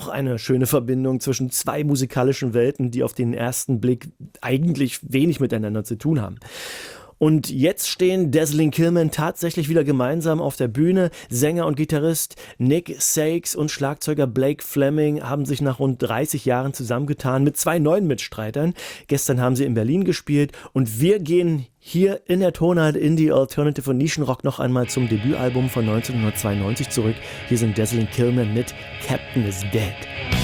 Eine schöne Verbindung zwischen zwei musikalischen Welten, die auf den ersten Blick eigentlich wenig miteinander zu tun haben. Und jetzt stehen Dazzling Killmen tatsächlich wieder gemeinsam auf der Bühne. Sänger und Gitarrist Nick Sakes und Schlagzeuger Blake Fleming haben sich nach rund 30 Jahren zusammengetan mit zwei neuen Mitstreitern. Gestern haben sie in Berlin gespielt und wir gehen hier in der Tonart Indie, Alternative und Nischenrock noch einmal zum Debütalbum von 1992 zurück. Hier sind Dazzling Killmen mit Captain is Dead.